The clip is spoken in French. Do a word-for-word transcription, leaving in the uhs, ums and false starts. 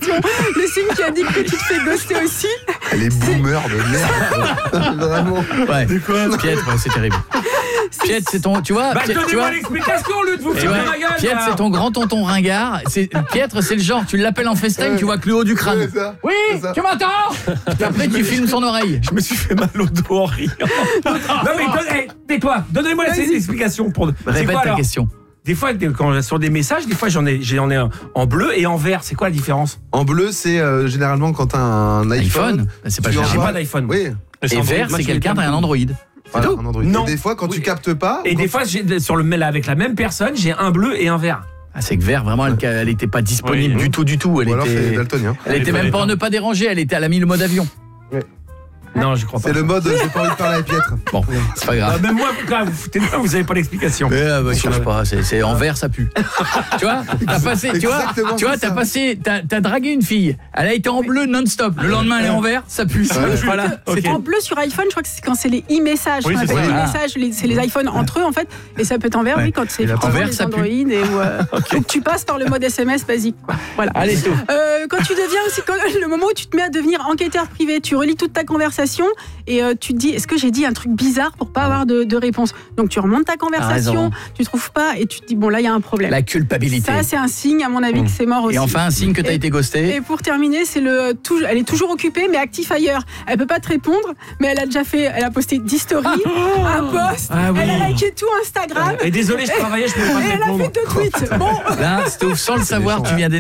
question. Le signe qui indique que tu te fais ghoster aussi. Elle est boomer de merde. Vraiment. Ouais. C'est quoi Piètre, c'est terrible. Piètre, c'est ton, tu vois. Bah, Piètre, tu donnez-moi vois, l'explication au lieu de vous tu faire vois, ma gueule. Piètre, là. c'est ton grand tonton ringard. C'est, Piètre, c'est le genre, tu l'appelles en FaceTime, Ouais. tu vois que le haut du crâne. Ouais, ça. Oui, C'est ça. tu m'entends. Et après, tu filmes son oreille. Je me suis fait mal au dos en riant. non mais donne- hey, tais-toi, donnez-moi l'explication pour. C'est Répète quoi, ta alors question. Des fois, quand sur des messages, des fois j'en ai, j'en ai un en bleu et en vert. C'est quoi la différence? En bleu, c'est euh, généralement quand t'as un iPhone. iPhone, c'est pas tu cher. J'ai envoies- pas d'iPhone. Oui. Et vert, c'est quelqu'un qui a un Android. Voilà, tout. un Android. Non. Et des fois, quand Oui. tu captes pas. Et quand- des fois, j'ai, sur le mail avec la même personne, j'ai un bleu et un vert. Ah, c'est que vert, vraiment, elle, elle était pas disponible Oui. du tout, du tout. Elle Ou alors c'est était, daltonien. elle était même pas en ne pas déranger. Elle était, elle a mis le mode avion. Non, je crois pas. C'est le mode j'ai pas envie de parler à Piètre. Bon, c'est pas Ah, grave. même moi, quand vous foutez de moi, vous avez pas l'explication. Mais euh, bah, cherche pas, c'est, c'est en vert ça pue. tu vois, t'as passé, tu vois, Exactement, tu vois, c'est t'as ça. passé, t'as, t'as dragué une fille, elle a été en bleu non-stop. Le lendemain elle est en vert, ça pue. Voilà. Ok. En bleu sur iPhone, je crois que c'est quand c'est les e-messages. Oui, qu'on c'est appelle ça. les Ah. messages, les- c'est les iPhones entre eux en fait. Et ça peut être en vert, Ouais. oui, quand c'est Et la effectivement en vert, les ça pue. Android. Et où, euh, faut que tu passes par le mode S M S basique. Quoi. Voilà. Allez, c'est tout. Euh, quand tu deviens aussi, quand- le moment où tu te mets à devenir enquêteur privé, tu relis toute ta conversation et euh, tu te dis, est-ce que j'ai dit un truc bizarre pour pas avoir de, de réponse? Donc tu remontes ta conversation, raison. tu trouves pas et tu te dis, bon là il y a un problème. La culpabilité. Ça c'est un signe à mon avis Mmh. que c'est mort aussi. Et enfin un signe que t'as Et- été ghosté. Et pour terminer, c'est le tout, elle est toujours occupée mais actif ailleurs. Elle peut pas te répondre, mais elle a déjà fait, elle a posté dix stories, un post, Ah oui. elle a liké tout Instagram Et désolé, je travaillais, je pouvais pas et te elle a répondre. fait deux tweets. Bon. Là, c'était sans le savoir, tu viens